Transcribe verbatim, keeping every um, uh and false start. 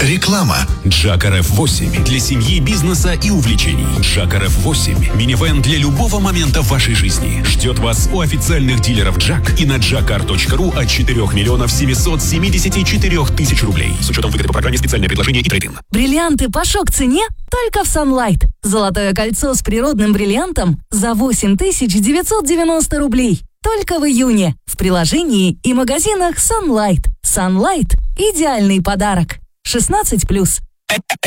Реклама. Джак эр эф восемь для семьи, бизнеса и увлечений. Джак эр эф восемь – минивэн для любого момента в вашей жизни. Ждет вас у официальных дилеров Джак и на джакар точка ру от четырёх миллионов семисот семидесяти четырёх тысяч рублей. С учетом выгоды по программе «Специальное предложение» и трейд-ин. Бриллианты по шок-цене только в Sunlight. Золотое кольцо с природным бриллиантом за восемь тысяч девятьсот девяносто рублей. Только в июне. В приложении и магазинах Sunlight. Sunlight – идеальный подарок. шестнадцать плюс.